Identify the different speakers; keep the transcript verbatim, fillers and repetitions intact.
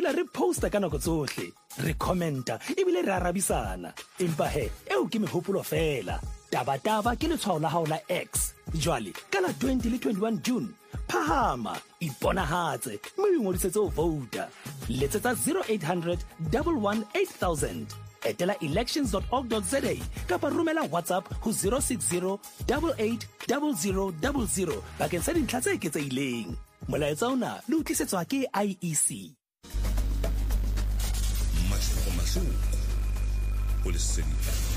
Speaker 1: dula re posta ka nako tsohle, re commenta ebile re arabisana. Empa he, eo ke mehopolo fela. Taba taba ke letshwao la hao la X. Jwale ka la twenty le twenty-one June, phahama, iponahatse, mme o ngodisetse ho vouta. Letsetsa zero eight hundred, one one eight thousand. Etela elections dot org dot za kapa romela WhatsApp ho zero six zero, eight eight zero zero zero zero bakeng sa dintlha tse eketsehileng. Molaetsa ona le o tlisetswa ke I E C.
Speaker 2: Más información. Por el